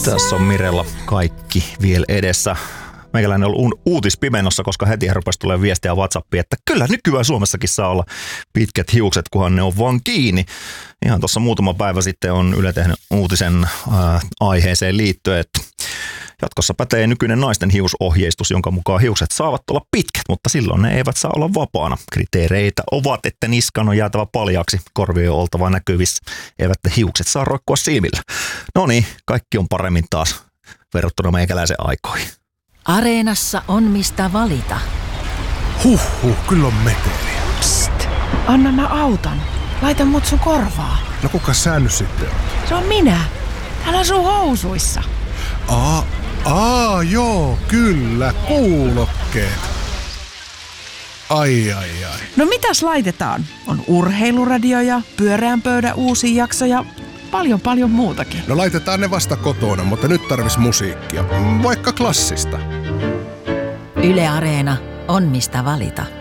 Tässä on Mirella kaikki vielä edessä. Meikäläinen on ollut uutispimennossa, koska heti rupesi tulemaan viestiä WhatsAppiin, että kyllä nykyään Suomessakin saa olla pitkät hiukset, kunhan ne on vaan kiinni. Ihan tuossa muutama päivä sitten on Yle tehnyt uutisen aiheeseen liittyen, että jatkossa pätee nykyinen naisten hiusohjeistus, jonka mukaan hiukset saavat olla pitkät, mutta silloin ne eivät saa olla vapaana. Kriteereitä ovat, että niskan on jäätävä paljaaksi, korvien on oltava näkyvissä, eivät hiukset saa roikkua silmillä. No niin, kaikki on paremmin taas verrattuna meikäläisen aikoihin. Areenassa on mistä valita. Kyllä on meteliä. Psst, anna mä autan. Laita mut sun korvaa. No kuka sä nyt sitten on? Se on minä. Täällä on sun housuissa. Joo, kyllä, kuulokkeet. Ai. No mitäs laitetaan? On urheiluradio ja pyöreän pöydän uusi jakso ja paljon muutakin. No laitetaan ne vasta kotona, mutta nyt tarvis musiikkia. Vaikka klassista. Yle Areena on mistä valita.